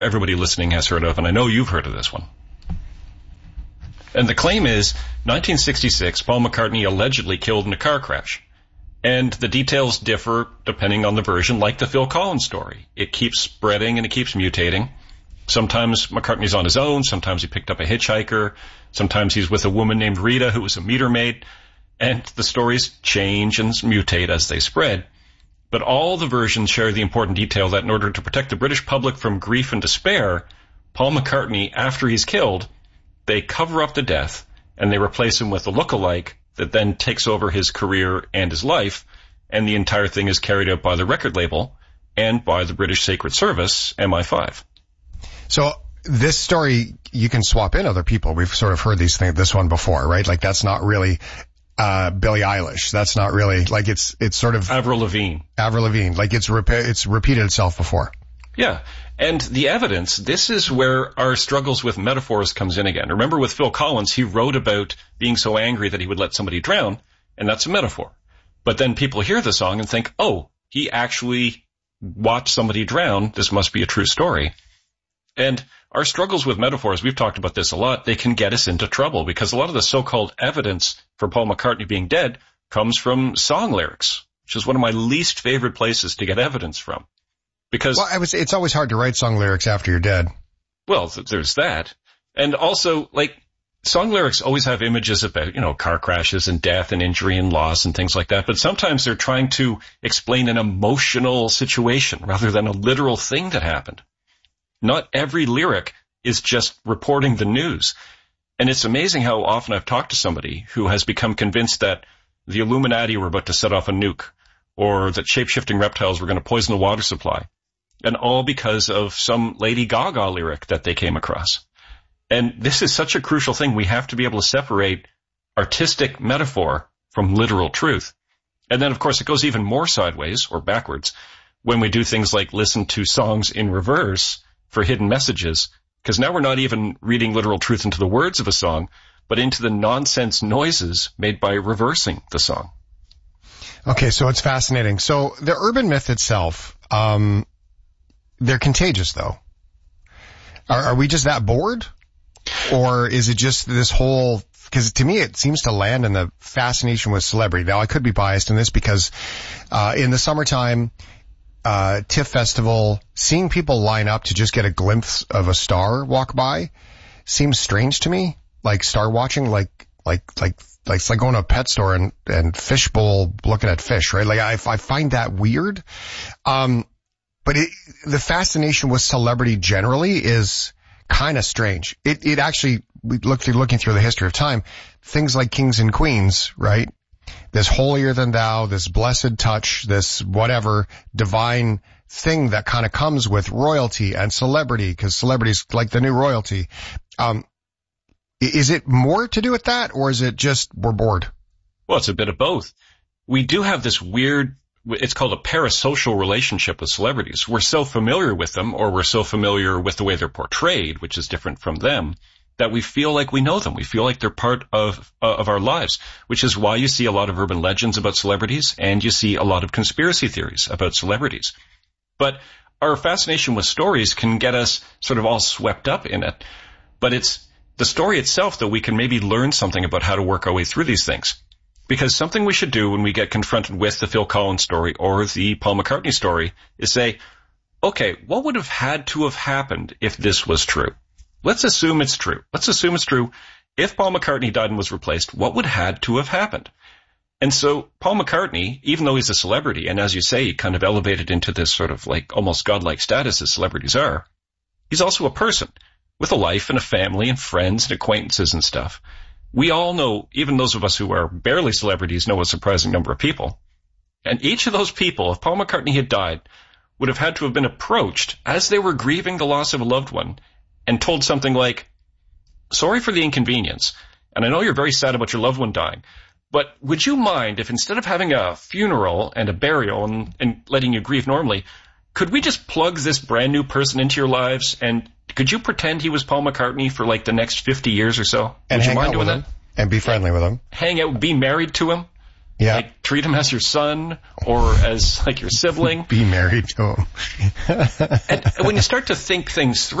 everybody listening has heard of, and I know you've heard of this one. And the claim is 1966, Paul McCartney allegedly killed in a car crash. And the details differ depending on the version, like the Phil Collins story. It keeps spreading and it keeps mutating. Sometimes McCartney's on his own. Sometimes he picked up a hitchhiker. Sometimes he's with a woman named Rita who was a meter maid. And the stories change and mutate as they spread. But all the versions share the important detail that in order to protect the British public from grief and despair, Paul McCartney, after he's killed, they cover up the death and they replace him with a look-alike that then takes over his career and his life, and the entire thing is carried out by the record label and by the British Sacred Service, MI5. So this story, you can swap in other people. We've sort of heard this one before, right? Like that's not really Billie Eilish. That's not really, like it's sort of Avril Lavigne. Like it's repeated itself before. Yeah. And the evidence, this is where our struggles with metaphors comes in again. Remember with Phil Collins, he wrote about being so angry that he would let somebody drown, and that's a metaphor. But then people hear the song and think, oh, he actually watched somebody drown. This must be a true story. And our struggles with metaphors, we've talked about this a lot, they can get us into trouble because a lot of the so-called evidence for Paul McCartney being dead comes from song lyrics, which is one of my least favorite places to get evidence from. Because it's always hard to write song lyrics after you're dead. Well, there's that. And also, like, song lyrics always have images about, car crashes and death and injury and loss and things like that. But sometimes they're trying to explain an emotional situation rather than a literal thing that happened. Not every lyric is just reporting the news. And it's amazing how often I've talked to somebody who has become convinced that the Illuminati were about to set off a nuke or that shape-shifting reptiles were going to poison the water supply. And all because of some Lady Gaga lyric that they came across. And this is such a crucial thing. We have to be able to separate artistic metaphor from literal truth. And then, of course, it goes even more sideways or backwards when we do things like listen to songs in reverse for hidden messages, because now we're not even reading literal truth into the words of a song, but into the nonsense noises made by reversing the song. Okay, so it's fascinating. So the urban myth itself, they're contagious, though. Are we just that bored? Or is it just this whole... Because to me, it seems to land in the fascination with celebrity. Now, I could be biased in this because in the summertime, TIFF Festival, seeing people line up to just get a glimpse of a star walk by seems strange to me. Like star watching, like it's like going to a pet store and fishbowl looking at fish, right? Like I find that weird. But the fascination with celebrity generally is kind of strange. It actually, looking through the history of time, things like kings and queens, right? This holier than thou, this blessed touch, this whatever divine thing that kind of comes with royalty and celebrity, because celebrity's like the new royalty. Is it more to do with that, or is it just we're bored? Well, it's a bit of both. We do have this weird, it's called a parasocial relationship with celebrities. We're so familiar with them, or we're so familiar with the way they're portrayed, which is different from them, that we feel like we know them. We feel like they're part of our lives, which is why you see a lot of urban legends about celebrities, and you see a lot of conspiracy theories about celebrities. But our fascination with stories can get us sort of all swept up in it. But it's the story itself that we can maybe learn something about how to work our way through these things. Because something we should do when we get confronted with the Phil Collins story or the Paul McCartney story is say, okay, what would have had to have happened if this was true? Let's assume it's true. Let's assume it's true. If Paul McCartney died and was replaced, what would had to have happened? And so Paul McCartney, even though he's a celebrity, and as you say, he kind of elevated into this sort of like almost godlike status as celebrities are, he's also a person with a life and a family and friends and acquaintances and stuff. We all know, even those of us who are barely celebrities know a surprising number of people. And each of those people, if Paul McCartney had died, would have had to have been approached as they were grieving the loss of a loved one and told something like, sorry for the inconvenience, and I know you're very sad about your loved one dying, but would you mind if instead of having a funeral and a burial and letting you grieve normally, could we just plug this brand new person into your lives, and could you pretend he was Paul McCartney for like the next 50 years or so? And would you mind doing that? And be friendly with him. Hang out, be married to him. Yeah. Like, treat him as your son or as like your sibling. Be married to him. And when you start to think things through,